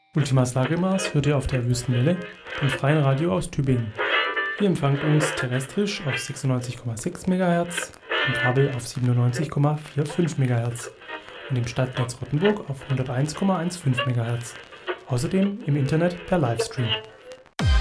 Ultimas Lagemaß hört ihr auf der Wüstenwelle, dem freien Radio aus Tübingen. Ihr empfangt uns terrestrisch auf 96,6 MHz, im Kabel auf 97,45 MHz und im Stadtnetz Rottenburg auf 101,15 MHz. Außerdem im Internet per Livestream.